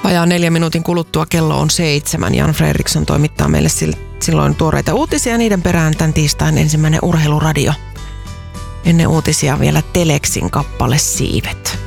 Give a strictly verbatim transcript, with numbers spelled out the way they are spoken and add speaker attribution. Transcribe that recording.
Speaker 1: Vajaa neljän minuutin kuluttua kello on seitsemän. Jan Fredriksson toimittaa meille silloin tuoreita uutisia. Niiden perään tämän tiistain ensimmäinen urheiluradio. Ennen uutisia vielä Teleksin kappale Siivet.